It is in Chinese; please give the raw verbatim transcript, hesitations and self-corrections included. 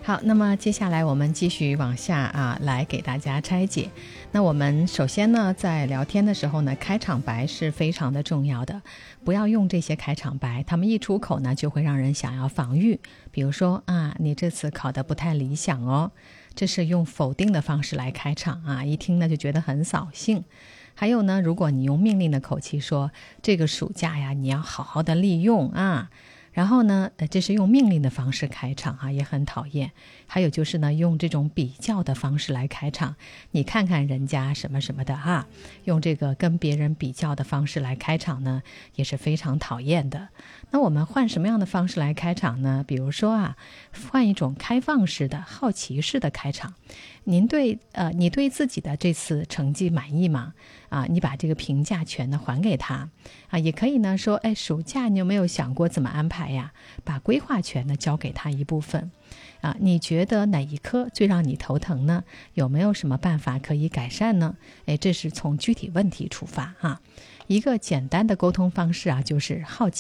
好，那么接下来我们继续往下啊，来给大家拆解。那我们首先呢，在聊天的时候呢，开场白是非常的重要的，不要用这些开场白，他们一出口呢，就会让人想要防御。比如说啊，你这次考得不太理想哦，这是用否定的方式来开场啊，一听呢就觉得很扫兴。还有呢，如果你用命令的口气说，这个暑假呀，你要好好的利用啊。然后呢，呃，这是用命令的方式开场啊，也很讨厌。还有就是呢，用这种比较的方式来开场，你看看人家什么什么的啊，用这个跟别人比较的方式来开场呢，也是非常讨厌的。那我们换什么样的方式来开场呢？比如说啊，换一种开放式的、好奇式的开场。您对呃，你对自己的这次成绩满意吗？啊，你把这个评价权呢还给他啊，也可以呢说，哎，暑假你有没有想过怎么安排呀？把规划权呢交给他一部分啊，你觉得哪一科最让你头疼呢？有没有什么办法可以改善呢？哎，这是从具体问题出发哈、啊。一个简单的沟通方式啊，就是好奇。